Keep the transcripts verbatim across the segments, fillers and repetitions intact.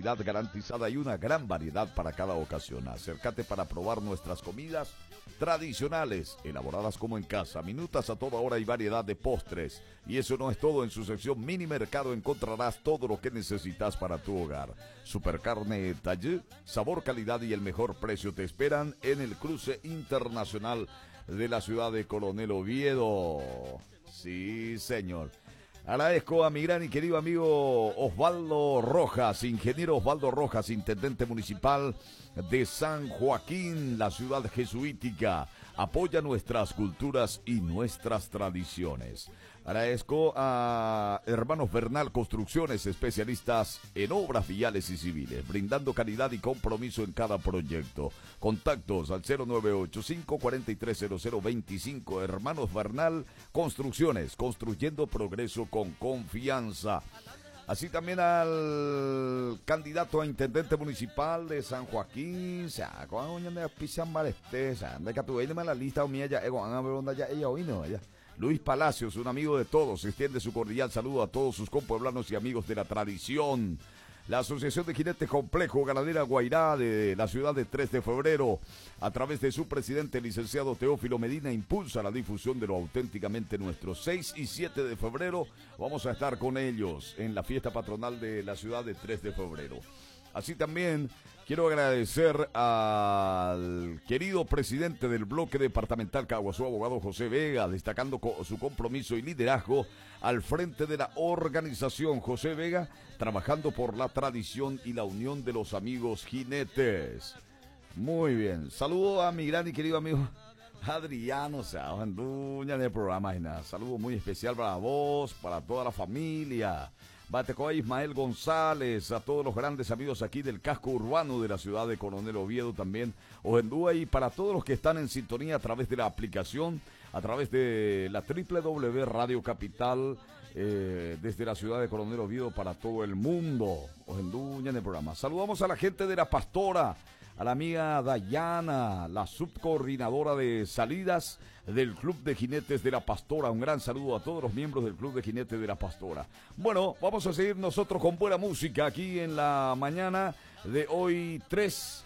calidad garantizada y una gran variedad para cada ocasión. Acércate para probar nuestras comidas tradicionales, elaboradas como en casa, minutas a toda hora y variedad de postres. Y eso no es todo, en su sección Mini Mercado encontrarás todo lo que necesitas para tu hogar. Supercarne Taller, sabor, calidad y el mejor precio te esperan en el cruce internacional de la ciudad de Coronel Oviedo. Sí, señor. Agradezco a mi gran y querido amigo Osvaldo Rojas, ingeniero Osvaldo Rojas, intendente municipal de San Joaquín, la ciudad jesuítica. Apoya nuestras culturas y nuestras tradiciones. Agradezco a Hermanos Bernal Construcciones, especialistas en obras viales y civiles, brindando calidad y compromiso en cada proyecto. Contactos al cero nueve ocho cinco, cuatro tres cero cero dos cinco. Hermanos Bernal Construcciones, construyendo progreso con confianza. Así también al candidato a intendente municipal de San Joaquín, o sea, con de pisan malestés, de que tuve la lista mía ya, van a ver dónde ya ella hoy no, ella. Luis Palacios, un amigo de todos, extiende su cordial saludo a todos sus compueblanos y amigos de la tradición. La Asociación de Jinetes Complejo Ganadera Guairá de la ciudad de tres de febrero, a través de su presidente, el licenciado Teófilo Medina, impulsa la difusión de lo auténticamente nuestro. seis y siete de febrero vamos a estar con ellos en la fiesta patronal de la ciudad de tres de febrero. Así también quiero agradecer al querido presidente del bloque departamental Caguazú, abogado José Vega, destacando su compromiso y liderazgo al frente de la organización. José Vega, trabajando por la tradición y la unión de los amigos jinetes. Muy bien, saludo a mi gran y querido amigo Adriano, o sea, Anduña del programa y nada. Saludo muy especial para vos, para toda la familia. Batecoa Ismael González, a todos los grandes amigos aquí del casco urbano de la ciudad de Coronel Oviedo también, Ojendúa, y para todos los que están en sintonía a través de la aplicación, a través de la doble u doble u doble u punto Radio Capital, eh, desde la ciudad de Coronel Oviedo para todo el mundo. Ojendúa en el programa. Saludamos a la gente de La Pastora, a la amiga Dayana, la subcoordinadora de salidas del Club de Jinetes de La Pastora. Un gran saludo a todos los miembros del Club de Jinetes de La Pastora. Bueno, vamos a seguir nosotros con buena música aquí en la mañana de hoy, tres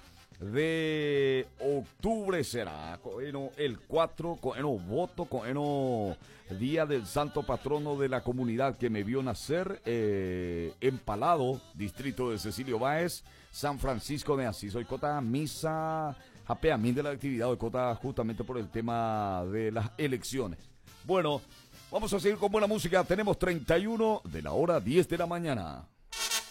de octubre será, bueno, el cuatro, bueno, voto, bueno, día del santo patrono de la comunidad que me vio nacer, eh, Empalado, distrito de Cecilio Báez, San Francisco de Asís. Hoy cota misa, japeamín de la actividad, hoy cota justamente por el tema de las elecciones. Bueno, vamos a seguir con buena música, tenemos treinta y uno de la hora diez de la mañana.